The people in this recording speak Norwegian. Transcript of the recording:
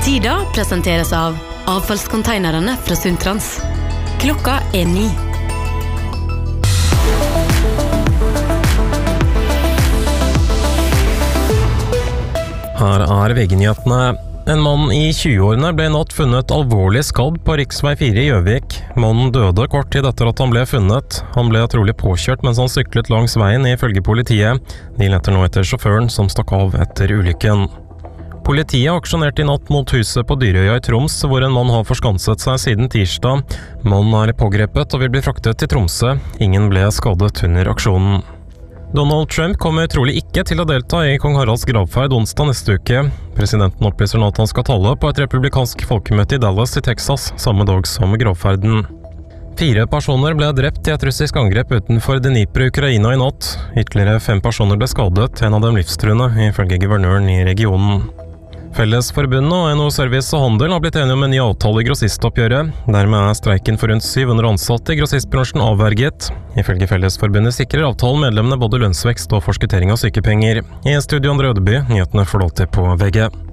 Tida presenteres av avfallskonteinerne fra Sundtrans. Klokka 9. Her VG-nyhetene. En mann i 20-årene ble i natt funnet alvorlig skadd på riksvei 4 i Gjøvik. Mannen døde kort tid etter at han ble funnet. Han ble trolig påkjørt mens han syklet langs veien ifølge politiet. De leter nå etter sjåføren som stakk av etter ulykken. Politiet aksjonerte i natt mot huset på Dyrøya i Troms, hvor en mann har forskanset seg siden tirsdag. Mannen pågrepet og vil bli fraktet til Tromsø. Ingen ble skadet under aksjonen. Donald Trump kommer trolig ikke til å delta i kong Haralds gravferd onsdag neste uke. Presidenten opplyser nå at han skal tale på et republikansk folkemøte i Dallas i Texas, samme dag som gravferden. 4 personer ble drept i et russisk angrep utenfor Dnipro, Ukraina i natt. Ytterligere 5 personer ble skadet, en av dem livstruende, ifølge guvernøren i regionen. Fellesforbundet og NHO Service og Handel har blitt enige om en ny avtale i grossistoppgjøret. Dermed streiken for rundt 700 ansatte i grossistbransjen avverget. Ifølge Fellesforbundet sikrer avtalen medlemmene både lønnsvekst og forskuttering av sykepenger. I studio Andre Ødeby, nyhetene får du alltid på VG.